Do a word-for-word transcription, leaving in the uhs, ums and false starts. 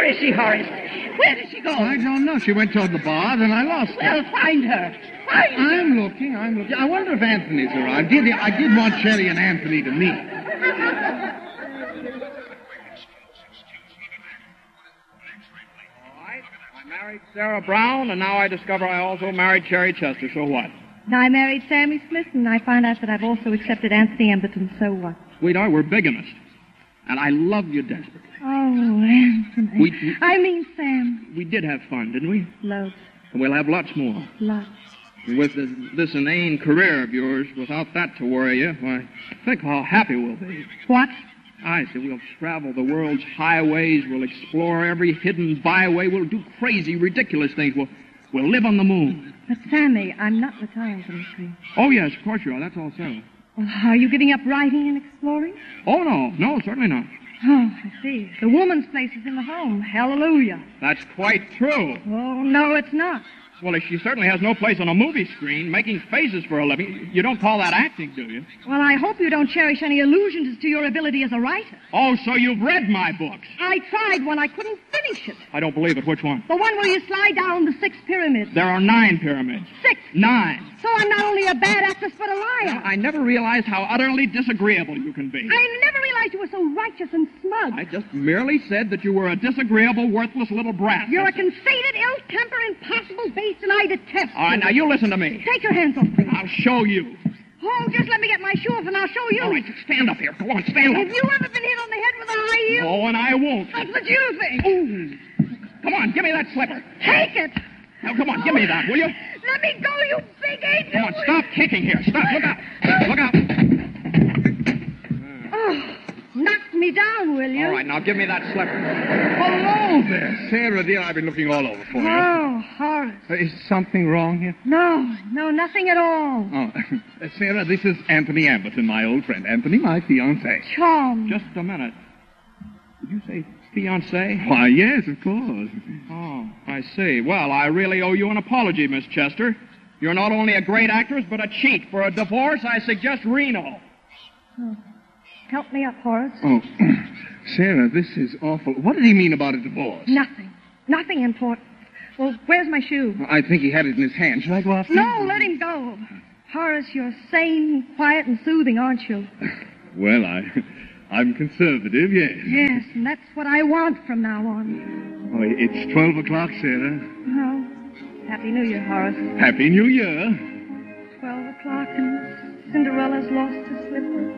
Where is she, Horace? Where did she go? I don't know. She went toward the bar, then I lost her. Well, find her. Find her. I'm looking, I'm looking. I wonder if Anthony's arrived. Did I did want Sherry and Anthony to meet. I married Sarah Brown, and now I discover I also married Cherry Chester. So what? I married Sammy Smith, and I find out that I've also accepted Anthony Emberton. So what? Sweetheart, we're bigamists. And I love you desperately. Oh, Anthony. We, we, I mean Sam. we did have fun, didn't we? Loads. And we'll have lots more. Lots. With this, this inane career of yours, without that to worry you, why, think how happy we'll be. What? I said we'll travel the world's highways, we'll explore every hidden byway, we'll do crazy, ridiculous things, we'll, we'll live on the moon. But, Sammy, I'm not retiring from the screen. Oh, yes, of course you are. That's all settled. Well, are you giving up writing and exploring? Oh, no. No, certainly not. Oh, I see. The woman's place is in the home. Hallelujah. That's quite true. Oh, no, it's not. Well, she certainly has no place on a movie screen, making faces for a living. You don't call that acting, do you? Well, I hope you don't cherish any illusions as to your ability as a writer. Oh, so you've read my books. I tried one. I couldn't finish it. I don't believe it. Which one? The one where you slide down the six pyramids. There are nine pyramids. Six. Nine. So I'm not only a bad actress, but a liar. I never realized how utterly disagreeable you can be. I never realized you were so righteous and smug. I just merely said that you were a disagreeable, worthless little brat. You're a conceited, ill-tempered, impossible beast, and I detest All right, you. now you listen to me. Take your hands off me. I'll show you. Oh, just let me get my shoe off, and I'll show you. All right, stand up here. Go on, stand up. Have you ever been hit on the head with a high heel? Oh, and I won't. That's what you think. Ooh. Come on, give me that slipper. Take it. Now, come on, give me that, will you? Let me go, you big ape. Come on, stop kicking here. Stop. Look out. Look out. Oh, knock me down, will you? All right, now give me that slipper. Hello there, Sarah, dear. I've been looking all over for you. Oh, Horace. Uh, is something wrong here? No, no, nothing at all. Oh, uh, Sarah, this is Anthony Emberton, my old friend. Anthony, my fiancé. Charmed. Just a minute. Did you say fiancé? Why, yes, of course. Oh, I see. Well, I really owe you an apology, Miss Chester. You're not only a great actress, but a cheat. For a divorce, I suggest Reno. Oh. Help me up, Horace. Oh, Sarah, this is awful. What did he mean about a divorce? Nothing. Nothing important. Well, where's my shoe? I think he had it in his hand. Shall I go after No, him? let him go. Horace, you're sane, quiet, and soothing, aren't you? Well, I, I'm conservative, yes. Yes, and that's what I want from now on. Oh, it's twelve o'clock, Sarah. Oh, Happy New Year, Horace. Happy New Year. Twelve o'clock and Cinderella's lost her slipper.